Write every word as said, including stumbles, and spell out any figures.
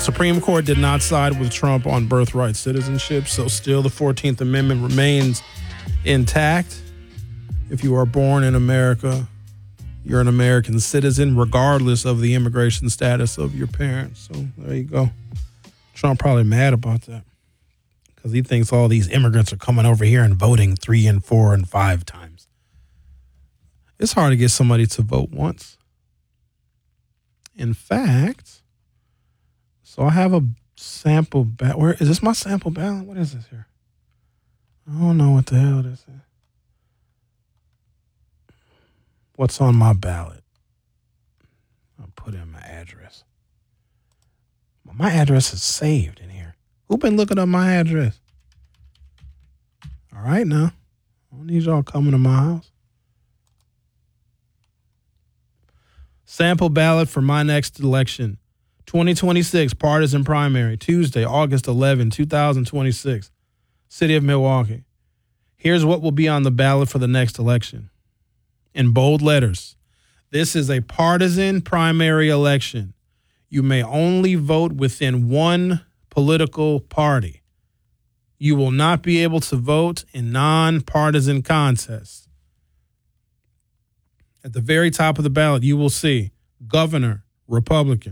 Supreme Court did not side with Trump on birthright citizenship, so still the fourteenth Amendment remains intact. If you are born in America, you're an American citizen, regardless of the immigration status of your parents. So there you go. Trump probably mad about that because he thinks all these immigrants are coming over here and voting three and four and five times. It's hard to get somebody to vote once. In fact, so I have a sample ballot. Where is this? My sample ballot? What is this here? I don't know what the hell this is. What's on my ballot? I'll put in my address. My address is saved in here. Who been looking up my address? All right now. I don't need y'all coming to my house. Sample ballot for my next election. twenty twenty-six partisan primary, Tuesday, August eleventh, twenty twenty-six. City of Milwaukee. Here's what will be on the ballot for the next election. In bold letters, this is a partisan primary election. You may only vote within one political party. You will not be able to vote in nonpartisan contests. At the very top of the ballot, you will see governor, Republican.